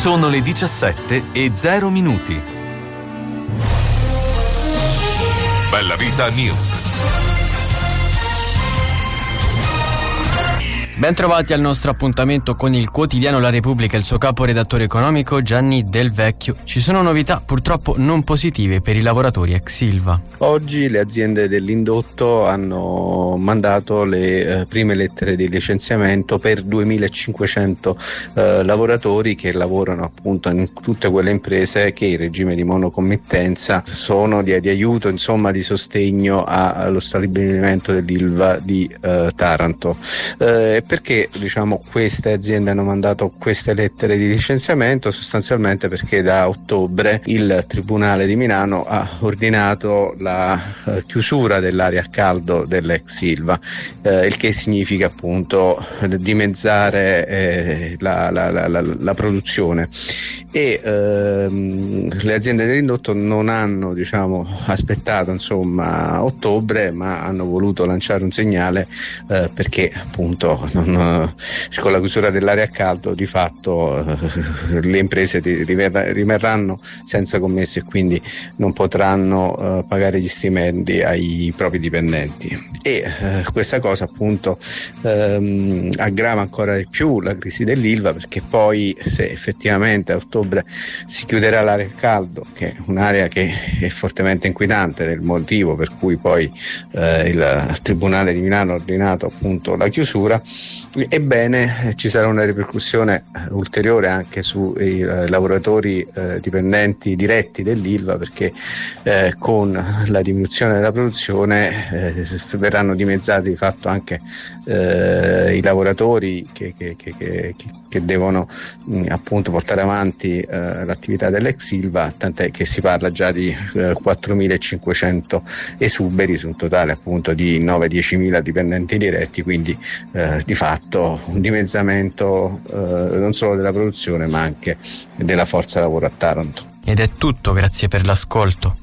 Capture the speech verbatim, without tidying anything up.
Sono le diciassette e zero minuti. Bella Vita News. Ben trovati al nostro appuntamento con il quotidiano La Repubblica e il suo caporedattore economico Gianni Del Vecchio. Ci sono novità purtroppo non positive per i lavoratori ex Ilva. Oggi le aziende dell'indotto hanno mandato le eh, prime lettere di licenziamento per duemilacinquecento eh, lavoratori che lavorano appunto in tutte quelle imprese che in regime di monocommittenza sono di, di aiuto, insomma di sostegno a, allo stabilimento dell'Ilva di eh, Taranto. Eh, Perché diciamo queste aziende hanno mandato queste lettere di licenziamento? Sostanzialmente perché da ottobre il Tribunale di Milano ha ordinato la eh, chiusura dell'area a caldo dell'ex Ilva, eh, il che significa appunto dimezzare eh, la, la, la, la, la produzione e ehm, le aziende dell'indotto non hanno diciamo aspettato insomma ottobre, ma hanno voluto lanciare un segnale eh, perché appunto non, con la chiusura dell'area a caldo di fatto eh, le imprese rimarranno senza commesse e quindi non potranno eh, pagare gli stipendi ai propri dipendenti e eh, questa cosa appunto ehm, aggrava ancora di più la crisi dell'Ilva, perché poi se effettivamente a ottobre si chiuderà l'area a caldo, che è un'area che è fortemente inquinante, del motivo per cui poi eh, il Tribunale di Milano ha ordinato appunto la chiusura, ebbene ci sarà una ripercussione ulteriore anche sui eh, lavoratori eh, dipendenti diretti dell'Ilva, perché eh, con la diminuzione della produzione eh, verranno dimezzati di fatto anche eh, i lavoratori che, che, che, che, che devono mh, appunto portare avanti eh, l'attività dell'ex Ilva, tant'è che si parla già di eh, quattromilacinquecento esuberi su un totale appunto di nove diecimila dipendenti diretti, quindi eh, di fatto un dimezzamento eh, non solo della produzione ma anche della forza lavoro a Taranto. Ed è tutto, grazie per l'ascolto.